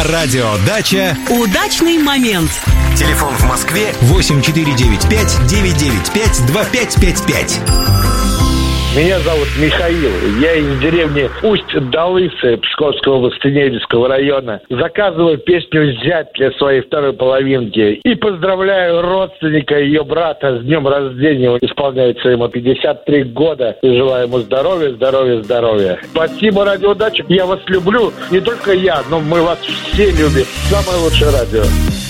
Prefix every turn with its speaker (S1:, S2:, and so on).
S1: На радио «Дача»
S2: удачный момент.
S1: Телефон в Москве 8495-995-2555.
S3: Меня зовут Михаил. Я из деревни Усть-Далысы Псковского области Невельского района. Заказываю песню «Зять» для своей второй половинки. И поздравляю родственника ее брата с днем рождения. Исполняется ему 53 года. И желаю ему здоровья, здоровья, здоровья. Спасибо, радио «Дача». Я вас люблю. Не только я, но мы вас все любим. Самое лучшее радио.